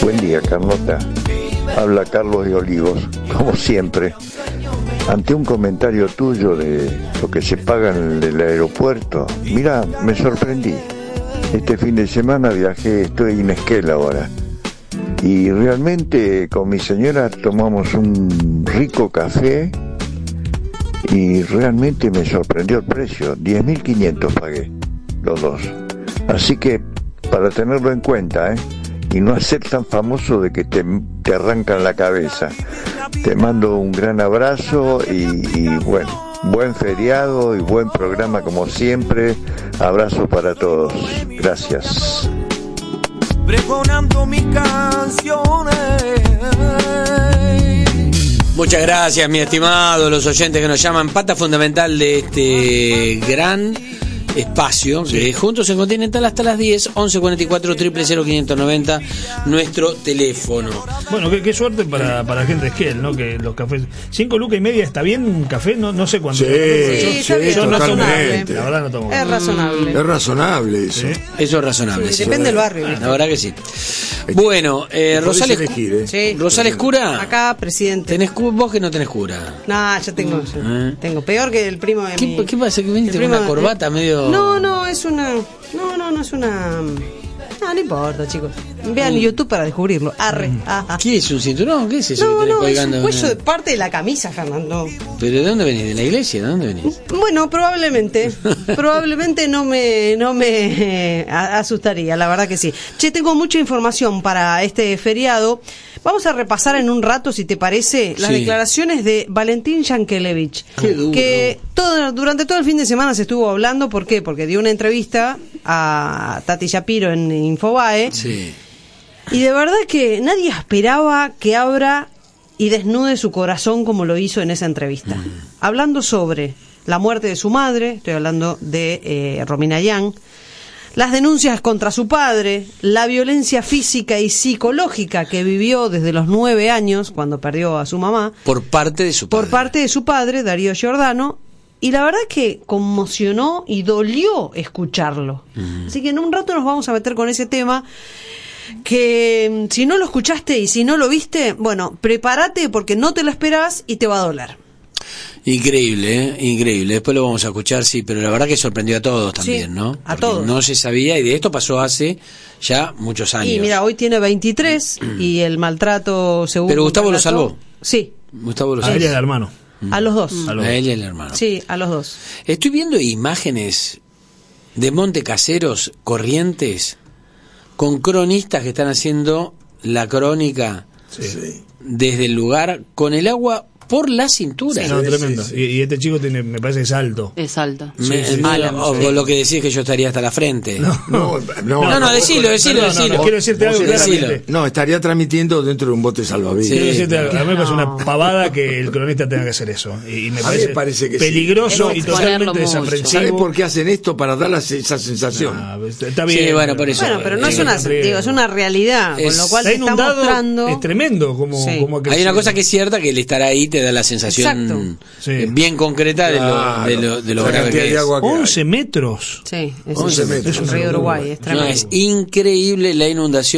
Buen día, Carlota. Habla Carlos de Olivos, como siempre. Ante un comentario tuyo de lo que se paga en el aeropuerto, mira, me sorprendí. Este fin de semana viajé, estoy en Esquel ahora. Y realmente con mi señora tomamos un rico café y realmente me sorprendió el precio. 10.500 pagué, los dos. Así que, para tenerlo en cuenta, y no hacer tan famoso de que te arrancan la cabeza. Te mando un gran abrazo y bueno, buen feriado y buen programa como siempre. Abrazo para todos. Gracias. Pregonando mis canciones. Muchas gracias, mi estimado, los oyentes que nos llaman, pata fundamental de este gran espacio, sí. Juntos en Continental hasta las 10, 1144 000 590, nuestro teléfono. Bueno, qué suerte para la gente de Esquel, ¿no? Que los cafés, 5 lucas y media, ¿está bien un café? No sé cuánto. Sí, yo no tomo, totalmente. la verdad no tomo. Es razonable. Es razonable eso. ¿Sí? Eso es razonable. Sí, depende del barrio. La verdad que sí. Bueno, Rosales, elegir, Sí. Rosales Cura. Acá, presidente. Vos que no tenés cura. Nah, yo tengo. Tengo peor que el primo de mi. ¿Qué pasa? ¿Que viniste con una corbata medio...? No, es una. No es una. No importa, chicos. Vean YouTube para descubrirlo. Arre. ¿Qué es un cinturón? ¿Qué es eso que tenés No, es colgando? un cuello de parte de la camisa, Fernando. ¿Pero de dónde venís? ¿De la iglesia? ¿De dónde venís? Bueno, probablemente no me asustaría, la verdad que sí. Che, tengo mucha información para este feriado. Vamos a repasar en un rato, si te parece, las declaraciones de Valentín Yankelevich. Qué duro. Que durante todo el fin de semana se estuvo hablando. ¿Por qué? Porque dio una entrevista a Tati Shapiro en Infobae. Sí. Y de verdad que nadie esperaba que abra y desnude su corazón como lo hizo en esa entrevista. Hablando sobre la muerte de su madre, estoy hablando de Romina Yan, las denuncias contra su padre, la violencia física y psicológica que vivió desde los 9 años, cuando perdió a su mamá. Por parte de su padre. Por parte de su padre, Darío Giordano. Y la verdad que conmocionó y dolió escucharlo. Así que en un rato nos vamos a meter con ese tema, que si no lo escuchaste y si no lo viste, bueno, prepárate porque no te lo esperás y te va a doler. Increíble, increíble. Después lo vamos a escuchar, sí, pero la verdad que sorprendió a todos también, Sí, ¿no? a Porque todos. no se sabía, y de esto pasó hace ya muchos años. Y mira, hoy tiene 23 y el maltrato según... Pero Gustavo lo salvó. Sí, Gustavo lo A salvó. ella y al hermano. a los dos. A él y al hermano. Sí, a los dos. Estoy viendo imágenes de Monte Caseros, Corrientes, con cronistas que están haciendo la crónica desde el lugar con el agua por la cintura. Sí, no, tremendo. Sí. Y este chico me parece que es alto. Es alto. O lo que decís que yo estaría hasta la frente. No, decilo. Quiero decirte algo claramente. No, estaría transmitiendo dentro de un bote salvavidas. Quiero decirte algo. A mí me parece una pavada que el cronista tenga que hacer eso. Y me parece que peligroso sí. y totalmente desaprensivo. ¿Sabes por qué hacen esto? Para dar esa sensación. Está bien. Sí, bueno, por eso. Bueno, pero no es una, es una realidad, con lo cual está se está inundado, mostrando. es tremendo como hay una cosa que es cierta, que el estar ahí te da la sensación bien concreta de lo grave que es. 11 metros. Sí, es 11 metros. un río Uruguay, es tremendo. Es increíble la inundación.